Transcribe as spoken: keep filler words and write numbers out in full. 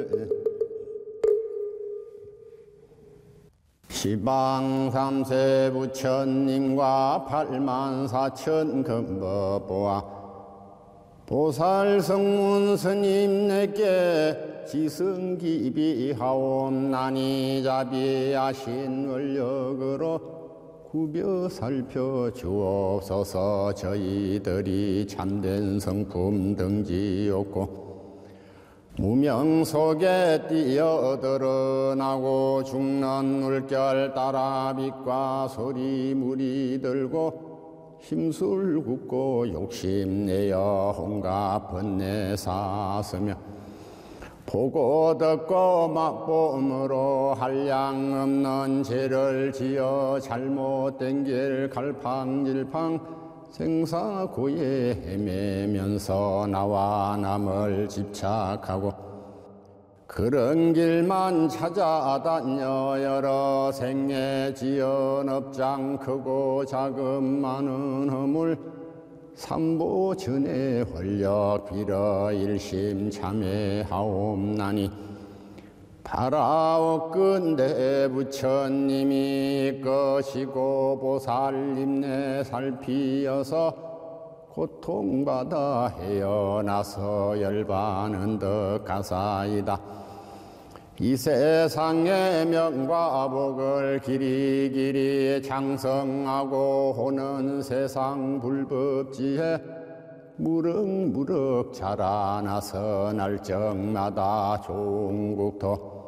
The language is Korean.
시방 삼세 부처님과 팔만 사천 금법보아 보살 성문 스님 내게 지승기비하옵나니 자비하신 원력으로 구벼 살펴 주옵소서. 저희들이 참된 성품 등지없고 무명 속에 뛰어드러나고 죽는 물결 따라 빛과 소리 물이 들고 힘술 굽고 욕심내어 온갖 번뇌 사스며 보고 듣고 맛봄으로 한량 없는 죄를 지어 잘못된 길 갈팡질팡 생사고에 헤매면서 나와 남을 집착하고 그런 길만 찾아다녀 여러 생애 지은 업장 크고 작은 많은 허물 삼보 전에 활력 빌어 일심 참회하옵나니 바라옵건대 부처님이 것이고 보살님네 살피어서 고통받아 헤어나서 열반은 더 가사이다. 이 세상의 명과 복을 길이길이 장성하고 오는 세상 불법지에 무럭무럭 자라나서 날적마다 좋은 국토